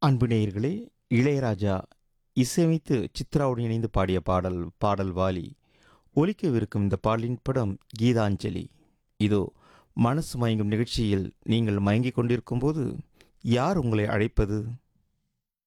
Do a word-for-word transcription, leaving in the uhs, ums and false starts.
அன்பு நேயர்களே, இளையராஜா இசையமைத்து சித்ராவுடன் இணைந்து பாடிய பாடல் பாடல் வாலி. ஒலிக்கவிருக்கும் இந்த பாடலின் படம் கீதாஞ்சலி. இதோ மனசு மயங்கும் நிகழ்ச்சியில் நீங்கள் மயங்கிக் கொண்டிருக்கும் போது யார் உங்களை அழைப்பது?